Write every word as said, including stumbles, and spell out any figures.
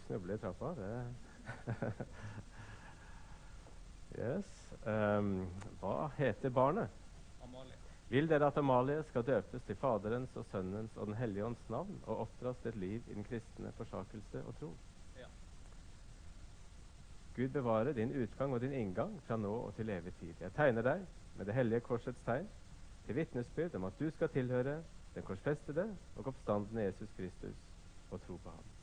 snuble i trappa. Det yes. Um, hva heter barnet? Amalie. Vil dere at Amalie skal døpes til Faderens og Sønnens og Den hellige ånds navn og oppdras til et liv i den kristne forsakelse og tro? Ja. Gud bevare din utgang og din inngang fra nå og til evig tid. Jeg tegner deg med det hellige korsets tegn til vitnesbyrd om at du skal tilhøre den korsfestede og oppstandende Jesus Kristus og tro på ham.